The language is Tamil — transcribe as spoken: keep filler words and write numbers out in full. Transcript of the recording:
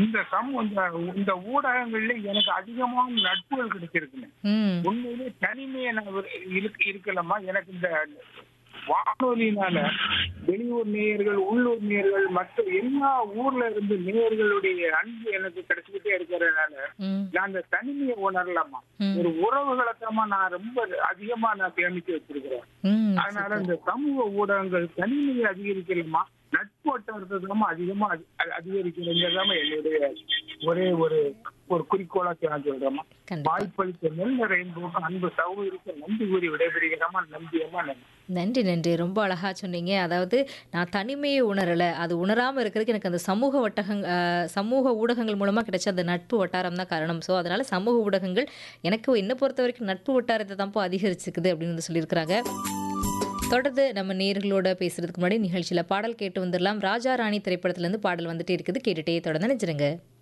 இந்த சமூக இந்த இந்த ஊடகங்கள்ல எனக்கு அதிகமான நட்புகள் கிடைச்சிருக்குங்க. ம். உண்மையிலே தனிமையை நான் ஒரு இருக்கு இருக்கலாமா எனக்கு இந்த வானொலினால வெளியூர் நேயர்கள், உள்ளூர் நேயர்கள், மற்ற எல்லா ஊர்ல இருந்து நேயர்களுடைய அன்பு எனக்கு கிடைச்சிக்கிட்டே இருக்கிறதுனால ம். நான் அந்த தனிமையை உணரலாமா. ம். ஒரு உறவுகளத்தமா நான் ரொம்ப அதிகமா நான் சேமிச்சு வச்சிருக்கிறேன். ம். அதனால சூப்பர். இந்த சமூக ஊடகங்கள் தனிமையை அதிகரிக்கலாமா, நட்பு வட்டாரத்தை அதிகமா அதி- அ- அதிகரிக்கிறதுங்கிறதாம என்னுடைய ஒரே ஒரு ஒரு குறிக்கோளா நான் சொல்றேமா. கண்டிப்பா. வாய்ப்பளித்த நல்ல ரெயின்போக்கு அன்பு சகோதரிக்கு நன்றி கூறி விடைபெறுகிறோமா. நன்றியம்மா. நன்றி. நன்றி, நன்றி. ரொம்ப அழகா சொன்னீங்க. அதாவது நான் தனிமையை உணரல. அது உணராம இருக்கிறதுக்கு எனக்கு அந்த சமூக வட்டகங் அ சமூக ஊடகங்கள் மூலமா கிடைச்ச அந்த நட்பு வட்டாரம் தான் காரணம். ஸோ, அதனால சமூக ஊடகங்கள் எனக்கு என்ன பொறுத்தவரைக்கும் நட்பு வட்டாரத்த தான்ப்பா அதிகரிச்சுக்குது அப்படின்னு வந்து சொல்லியிருக்கிறாங்க. தொடர்ந்து நம்ம நேயர்களோட பேசுறதுக்கு முன்னாடி நிகழ்ச்சியில பாடல் கேட்டு வந்துரலாம். ராஜா ராணி திரைப்படத்திலேருந்து பாடல் வந்துட்டே இருக்குது. கேட்டுட்டே தொடர்ந்து நினைச்சிருங்க.